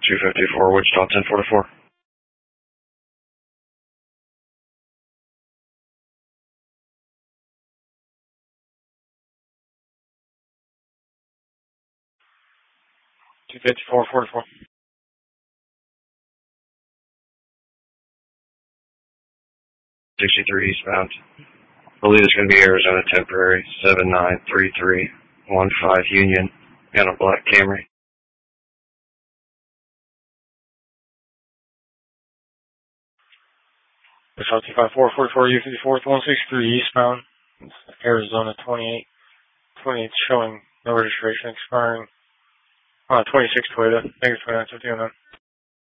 254, Wichita 1044. $254, 44. 63 eastbound. I believe it's going to be Arizona temporary, 793315 Union. Got a black Camry. Wichita 254, 44, U54th, 163 eastbound. Arizona 28 showing no registration expiring. 26 Toyota, negative 29, 59.